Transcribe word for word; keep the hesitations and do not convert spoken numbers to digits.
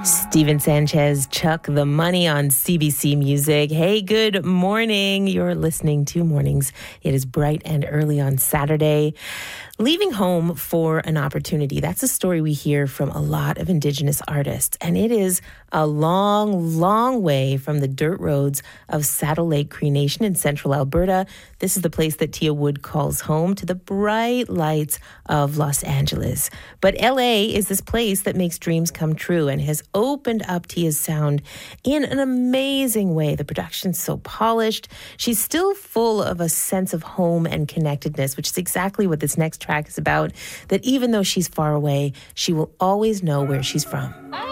Steven Sanchez, Chuck the Money on C B C Music. Hey, good morning. You're listening to Mornings. It is bright and early on Saturday. Leaving home for an opportunity. That's a story we hear from a lot of Indigenous artists. And it is a long, long way from the dirt roads of Saddle Lake Cree Nation in central Alberta. This is the place that Tia Wood calls home, to the bright lights of Los Angeles. But L A is this place that makes dreams come true and has opened up Tia's sound in an amazing way. The production's so polished. She's still full of a sense of home and connectedness, which is exactly what this next track is about, that even though she's far away, she will always know where she's from.